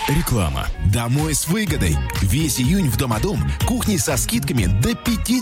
Реклама. Домой с выгодой. Весь июнь в Домодом кухни со скидками до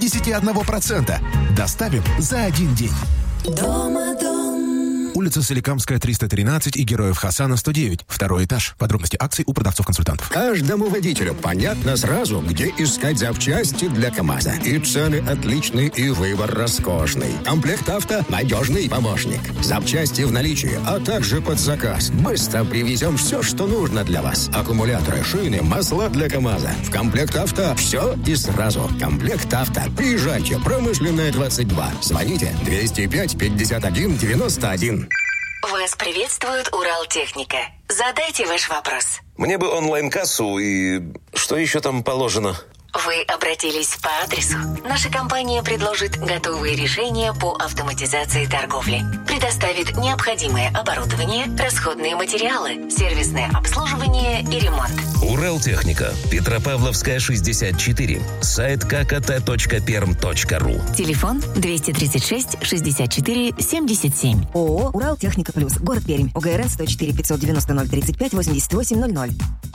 51%. Доставим за один день. Домодом. Улица Соликамская, 313 и Героев Хасана, 109. Второй этаж. Подробности акций у продавцов-консультантов. Каждому водителю понятно сразу, где искать запчасти для КамАЗа. И цены отличные, и выбор роскошный. Комплект авто – надежный помощник. Запчасти в наличии, а также под заказ. Быстро привезем все, что нужно для вас. Аккумуляторы, шины, масла для КамАЗа. В комплект авто все и сразу. Комплект авто. Приезжайте. Промышленная, 22. Звоните 205-51-91. Вас приветствует Уралтехника. Задайте ваш вопрос. Мне бы онлайн-кассу и... Что еще там положено? Вы обратились по адресу. Наша компания предложит готовые решения по автоматизации торговли. Предоставит необходимое оборудование, расходные материалы, сервисное обслуживание и ремонт. Уралтехника. Петропавловская, 64. Сайт kkt.perm.ru. Телефон 236 64 77. ООО «Уралтехника Плюс». Город Пермь. ОГРН 104 590 035 88 00.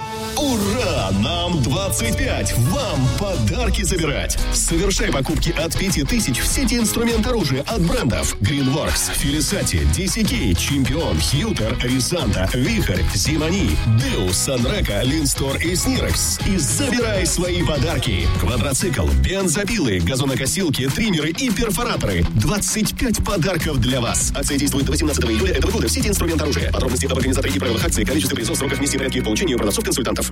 Ура! Нам 25! Вам подарки забирать! Совершай покупки от 5000 в сети «Инструмент оружия» от брендов Greenworks, Felicati, DCK, Чемпион, Хьютер, Рисанта, Вихрь, Зимани, Деус, Санрека, Линстор и Снирекс. И забирай свои подарки! Квадроцикл, бензопилы, газонокосилки, триммеры и перфораторы. 25 подарков для вас! Акция действует до 18 июля этого года в сети «Инструмент оружия». Подробности об организаторе и правилах акции, количестве призов, сроках миссии, порядке их получения у продавцов-консультантов.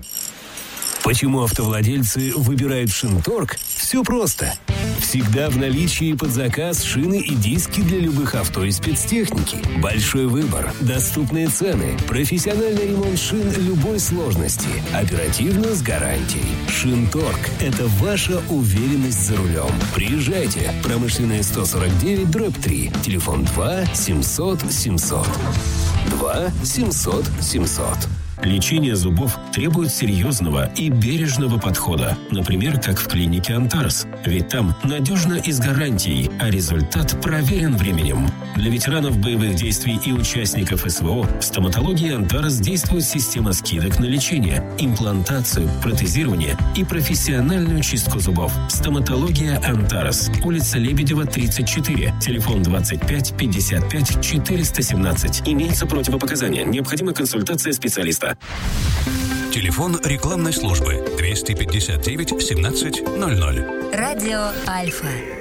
Почему автовладельцы выбирают Шинторг? Все просто. Всегда в наличии под заказ шины и диски для любых авто и спецтехники. Большой выбор, доступные цены, профессиональный ремонт шин любой сложности, оперативно с гарантией. Шинторг – это ваша уверенность за рулем. Приезжайте. Промышленная 149/3. Телефон 2 700 700. 2 700 700. Лечение зубов требует серьезного и бережного подхода. Например, как в клинике «Антарес». Ведь там надежно и с гарантией, а результат проверен временем. Для ветеранов боевых действий и участников СВО в стоматологии «Антарес» действует система скидок на лечение, имплантацию, протезирование и профессиональную чистку зубов. Стоматология «Антарес». Улица Лебедева, 34. Телефон 25 55 417. Имеются противопоказания. Необходима консультация специалиста. Телефон рекламной службы 259 17 00. Радио Альфа.